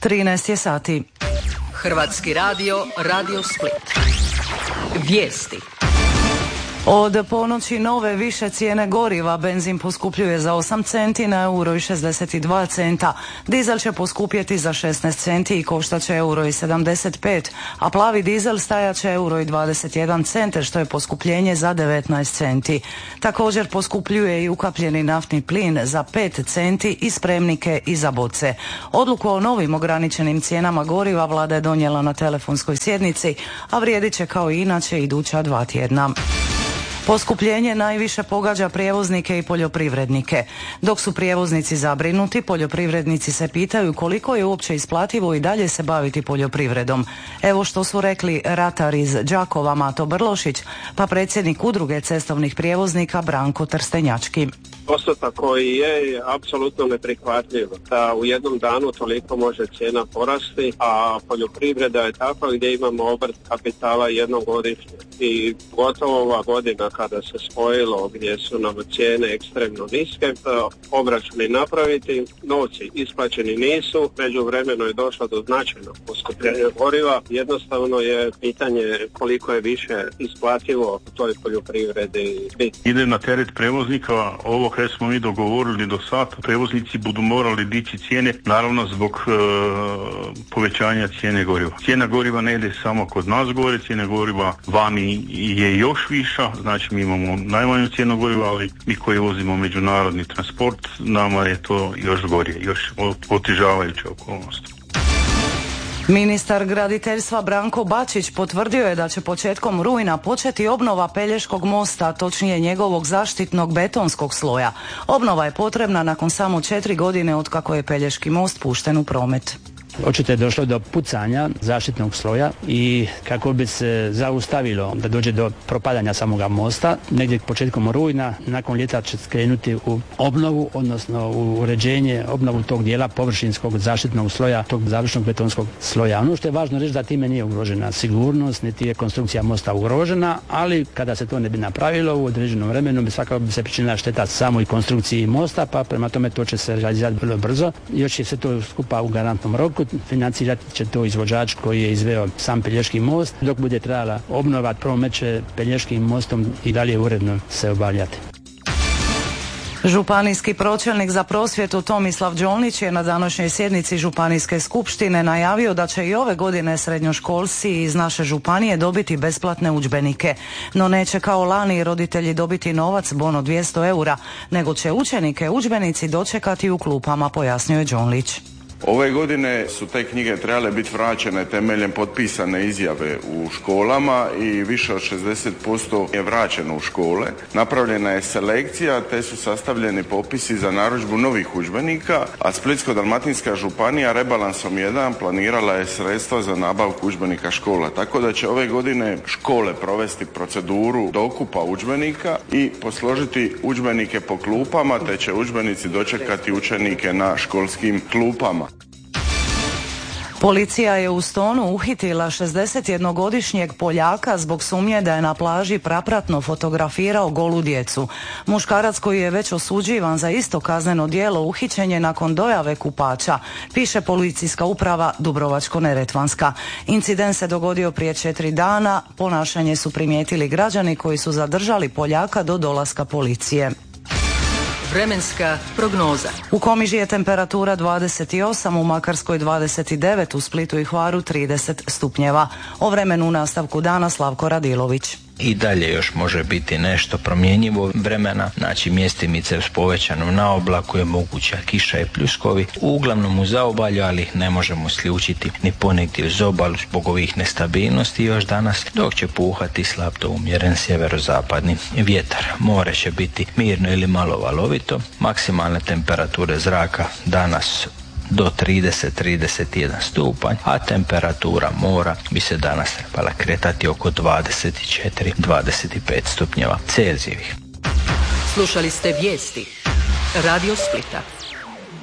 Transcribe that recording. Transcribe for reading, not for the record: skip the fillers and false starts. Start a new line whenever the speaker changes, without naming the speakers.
13 je sati.
Hrvatski radio, Radio Split. Vijesti.
Od ponoći nove više cijene goriva, benzin poskupljuje za 8 centi na €1,62 centa, dizel će poskupjeti za 16 centi i koštat će €1,75, a plavi dizel stajat će €1,21 cente, što je poskupljenje za 19 centi. Također poskupljuje i ukapljeni naftni plin za 5 centi i spremnike i za boce. Odluku o novim ograničenim cijenama goriva vlada je donijela na telefonskoj sjednici, a vrijedit će kao i inače iduća 2 tjedna. Poskupljenje najviše pogađa prijevoznike i poljoprivrednike. Dok su prijevoznici zabrinuti, poljoprivrednici se pitaju koliko je uopće isplativo i dalje se baviti poljoprivredom. Evo što su rekli ratar iz Đakova Mato Brlošić, pa predsjednik udruge cestovnih prijevoznika Branko Trstenjački.
Postotak koji je apsolutno neprihvatljiv, da u jednom danu toliko može cijena porasti, a poljoprivreda je takva gdje imamo obrt kapitala jednom godišnje. I gotovo ova godina kada se spojilo gdje su nam cijene ekstremno niske, obračuni napraviti, novci isplaćeni nisu, međuvremeno je došlo do značajnog poskupljenja goriva. Jednostavno je pitanje koliko je više isplativo u toj poljoprivredi biti.
Ide na teret prevoznika. Ovo kad smo mi dogovorili do sada, prevoznici budu morali dići cijene, naravno zbog povećanja cijene goriva. Cijena goriva ne ide samo kod nas gore, cijena goriva vani je još viša, znači mi imamo najmanju cijenu goriva, ali mi koji vozimo međunarodni transport, nama je to još gorije, još otežavajuća okolnost.
Ministar graditeljstva Branko Bačić potvrdio je da će početkom rujna početi obnova Pelješkog mosta, točnije njegovog zaštitnog betonskog sloja. Obnova je potrebna nakon samo 4 godine otkako je Pelješki most pušten u promet.
Očito je došlo do pucanja zaštitnog sloja i kako bi se zaustavilo da dođe do propadanja samoga mosta, negdje početkom rujna, nakon ljeta će krenuti u obnovu, odnosno u uređenje, obnovu tog dijela površinskog zaštitnog sloja, tog završnog betonskog sloja. Ono što je važno reći da time nije ugrožena sigurnost, niti je konstrukcija mosta ugrožena, ali kada se to ne bi napravilo u određenom vremenu bi svakako bi se pričinila šteta samoj konstrukciji mosta, pa prema tome to će se realizirati vrlo brzo. Još će se to skupa u garantnom roku. Financirati će to izvođač koji je izveo sam Pelješki most. Dok bude trajala obnova, promet će Pelješkim mostom i dalje uredno se obavljati.
Županijski pročelnik za prosvjetu Tomislav Đolnić je na današnjoj sjednici Županijske skupštine najavio da će i ove godine srednjoškolci iz naše županije dobiti besplatne udžbenike. No neće kao lani roditelji dobiti novac, bon od 200 eura, nego će učenike udžbenici dočekati u klupama, pojasnio je Đolnić.
Ove godine su te knjige trebale biti vraćene temeljem potpisane izjave u školama i više od 60% je vraćeno u škole. Napravljena je selekcija te su sastavljeni popisi za narudžbu novih udžbenika, a Splitsko-dalmatinska županija rebalansom 1 planirala je sredstva za nabavku udžbenika škola. Tako da će ove godine škole provesti proceduru dokupa udžbenika i posložiti udžbenike po klupama, te će udžbenici dočekati učenike na školskim klupama.
Policija je u Stonu uhitila 61-godišnjeg Poljaka zbog sumnje da je na plaži prapratno fotografirao golu djecu. Muškarac koji je već osuđivan za isto kazneno djelo uhićen je nakon dojave kupača, piše policijska uprava Dubrovačko-neretvanska. Incident se dogodio prije 4 dana, ponašanje su primijetili građani koji su zadržali Poljaka do dolaska policije.
Vremenska prognoza.
U Komiži je temperatura 28, u Makarskoj 29, u Splitu i Hvaru 30 stupnjeva. O vremenu u nastavku dana Slavko Radilović.
I dalje još može biti nešto promjenjivo vremena, znači mjestimice s povećanom naoblaku je moguća kiša i pljuskovi, uglavnom u zaobalju, ali ih ne možemo isključiti ni ponegdje uz obalu zbog ovih nestabilnosti još danas, dok će puhati slab do umjeren sjeverozapadni vjetar. More će biti mirno ili malo valovito, maksimalne temperature zraka danas do 30-31 stupanj, a temperatura mora bi se danas trebala kretati oko 24-25 stupnjeva Celzijevih.
Slušali ste vijesti Radio Splita.